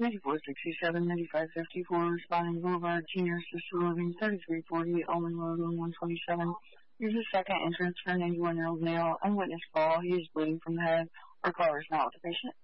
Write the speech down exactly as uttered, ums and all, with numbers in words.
ninety-four sixty-seven, ninety-five fifty-four, Spalding Boulevard, Senior Assisted Living, thirty-three forty, Almond Road, one twenty-seven. Here's a second entrance for an ninety-one-year-old male. Unwitnessed fall. He is bleeding from the head. Our caller is now with the patient.